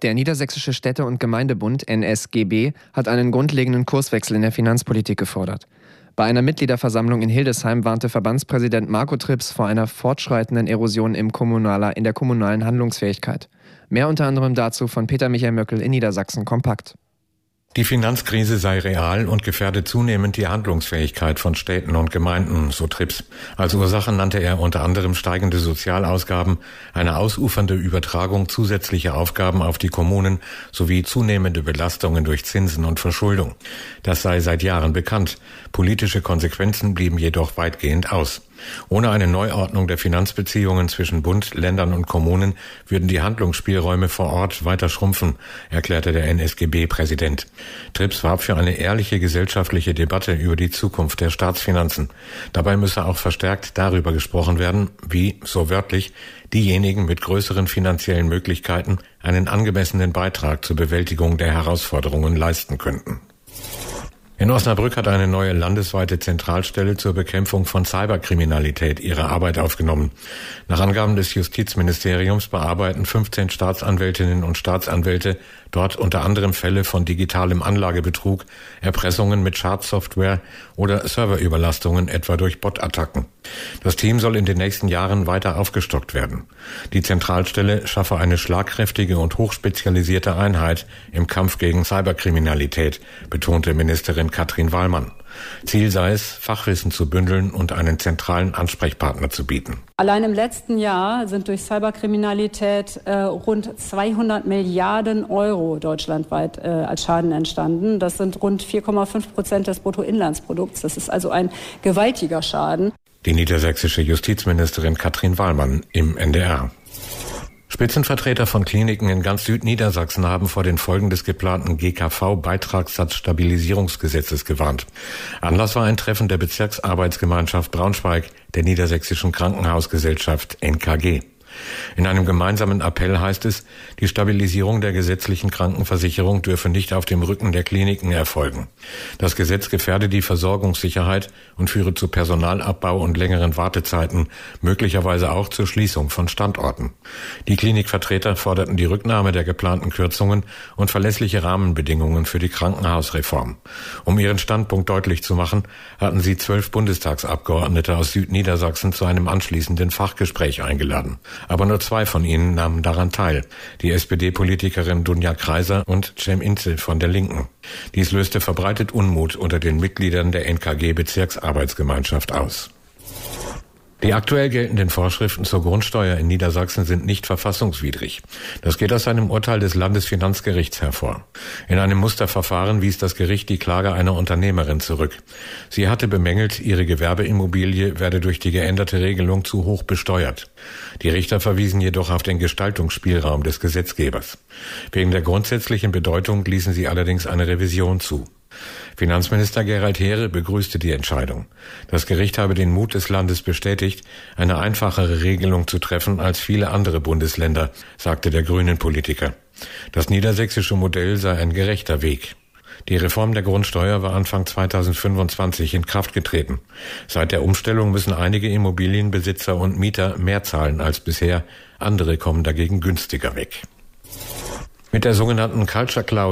Der Niedersächsische Städte- und Gemeindebund (NSGB) hat einen grundlegenden Kurswechsel in der Finanzpolitik gefordert. Bei einer Mitgliederversammlung in Hildesheim warnte Verbandspräsident Marco Trips vor einer fortschreitenden Erosion in der kommunalen Handlungsfähigkeit. Mehr unter anderem dazu von Peter Michael Möckel in Niedersachsen kompakt. Die Finanzkrise sei real und gefährde zunehmend die Handlungsfähigkeit von Städten und Gemeinden, so Trips. Als Ursache nannte er unter anderem steigende Sozialausgaben, eine ausufernde Übertragung zusätzlicher Aufgaben auf die Kommunen sowie zunehmende Belastungen durch Zinsen und Verschuldung. Das sei seit Jahren bekannt. Politische Konsequenzen blieben jedoch weitgehend aus. Ohne eine Neuordnung der Finanzbeziehungen zwischen Bund, Ländern und Kommunen würden die Handlungsspielräume vor Ort weiter schrumpfen, erklärte der NSGB-Präsident. Trips warb für eine ehrliche gesellschaftliche Debatte über die Zukunft der Staatsfinanzen. Dabei müsse auch verstärkt darüber gesprochen werden, wie, so wörtlich, diejenigen mit größeren finanziellen Möglichkeiten einen angemessenen Beitrag zur Bewältigung der Herausforderungen leisten könnten. In Osnabrück hat eine neue landesweite Zentralstelle zur Bekämpfung von Cyberkriminalität ihre Arbeit aufgenommen. Nach Angaben des Justizministeriums bearbeiten 15 Staatsanwältinnen und Staatsanwälte dort unter anderem Fälle von digitalem Anlagebetrug, Erpressungen mit Schadsoftware oder Serverüberlastungen etwa durch Botattacken. Das Team soll in den nächsten Jahren weiter aufgestockt werden. Die Zentralstelle schaffe eine schlagkräftige und hochspezialisierte Einheit im Kampf gegen Cyberkriminalität, betonte Ministerin Katrin Wallmann. Ziel sei es, Fachwissen zu bündeln und einen zentralen Ansprechpartner zu bieten. Allein im letzten Jahr sind durch Cyberkriminalität rund 200 Milliarden Euro deutschlandweit als Schaden entstanden. Das sind rund 4,5% des Bruttoinlandsprodukts. Das ist also ein gewaltiger Schaden. Die niedersächsische Justizministerin Katrin Wallmann im NDR. Spitzenvertreter von Kliniken in ganz Südniedersachsen haben vor den Folgen des geplanten GKV-Beitragssatzstabilisierungsgesetzes gewarnt. Anlass war ein Treffen der Bezirksarbeitsgemeinschaft Braunschweig, der Niedersächsischen Krankenhausgesellschaft NKG. In einem gemeinsamen Appell heißt es, die Stabilisierung der gesetzlichen Krankenversicherung dürfe nicht auf dem Rücken der Kliniken erfolgen. Das Gesetz gefährde die Versorgungssicherheit und führe zu Personalabbau und längeren Wartezeiten, möglicherweise auch zur Schließung von Standorten. Die Klinikvertreter forderten die Rücknahme der geplanten Kürzungen und verlässliche Rahmenbedingungen für die Krankenhausreform. Um ihren Standpunkt deutlich zu machen, hatten sie 12 Bundestagsabgeordnete aus Südniedersachsen zu einem anschließenden Fachgespräch eingeladen. Aber nur 2 von ihnen nahmen daran teil, die SPD-Politikerin Dunja Kreiser und Cem Inze von der Linken. Dies löste verbreitet Unmut unter den Mitgliedern der NKG-Bezirksarbeitsgemeinschaft aus. Die aktuell geltenden Vorschriften zur Grundsteuer in Niedersachsen sind nicht verfassungswidrig. Das geht aus einem Urteil des Landesfinanzgerichts hervor. In einem Musterverfahren wies das Gericht die Klage einer Unternehmerin zurück. Sie hatte bemängelt, ihre Gewerbeimmobilie werde durch die geänderte Regelung zu hoch besteuert. Die Richter verwiesen jedoch auf den Gestaltungsspielraum des Gesetzgebers. Wegen der grundsätzlichen Bedeutung ließen sie allerdings eine Revision zu. Finanzminister Gerald Heere begrüßte die Entscheidung. Das Gericht habe den Mut des Landes bestätigt, eine einfachere Regelung zu treffen als viele andere Bundesländer, sagte der Grünen-Politiker. Das niedersächsische Modell sei ein gerechter Weg. Die Reform der Grundsteuer war Anfang 2025 in Kraft getreten. Seit der Umstellung müssen einige Immobilienbesitzer und Mieter mehr zahlen als bisher. Andere kommen dagegen günstiger weg. Mit der sogenannten Culture Cloud